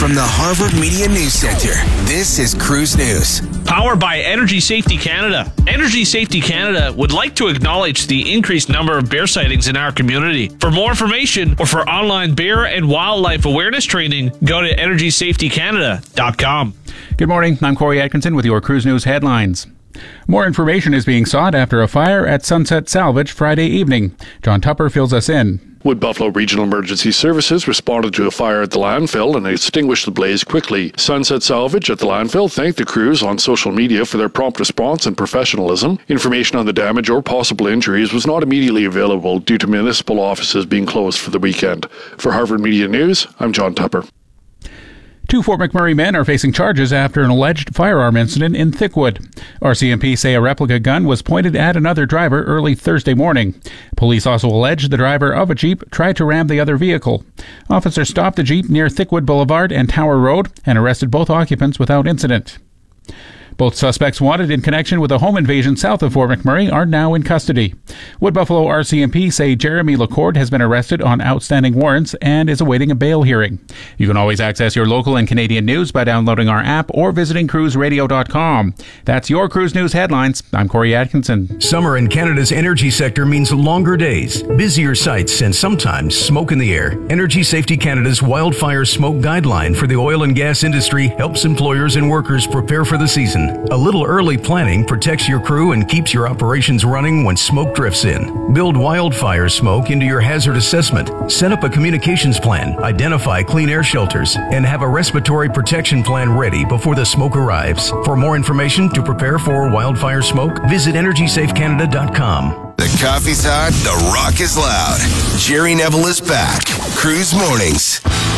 From the Harvard Media News Center, this is Cruise News. Powered by Energy Safety Canada. Energy Safety Canada would like to acknowledge the increased number of bear sightings in our community. For more information or for online bear and wildlife awareness training, go to EnergySafetyCanada.com. Good morning. I'm Corey Atkinson with your Cruise News headlines. More information is being sought after a fire at Sunset Salvage Friday evening. John Tupper fills us in. Wood Buffalo Regional Emergency Services responded to a fire at the landfill and extinguished the blaze quickly. Sunset Salvage at the landfill thanked the crews on social media for their prompt response and professionalism. Information on the damage or possible injuries was not immediately available due to municipal offices being closed for the weekend. For Harvard Media News, I'm John Tupper. 2 Fort McMurray men are facing charges after an alleged firearm incident in Thickwood. RCMP say a replica gun was pointed at another driver early Thursday morning. Police also allege the driver of a Jeep tried to ram the other vehicle. Officers stopped the Jeep near Thickwood Boulevard and Tower Road and arrested both occupants without incident. Both suspects wanted in connection with a home invasion south of Fort McMurray are now in custody. Wood Buffalo RCMP say Jeremy LaCorde has been arrested on outstanding warrants and is awaiting a bail hearing. You can always access your local and Canadian news by downloading our app or visiting cruiseradio.com. That's your Cruise News headlines. I'm Corey Atkinson. Summer in Canada's energy sector means longer days, busier sites, and sometimes smoke in the air. Energy Safety Canada's wildfire smoke guideline for the oil and gas industry helps employers and workers prepare for the season. A little early planning protects your crew and keeps your operations running when smoke drifts in. Build wildfire smoke into your hazard assessment. Set up a communications plan, identify clean air shelters, and have a respiratory protection plan ready before the smoke arrives. For more information to prepare for wildfire smoke, visit EnergySafeCanada.com. The coffee's hot, the rock is loud. Jerry Neville is back. Cruise Mornings.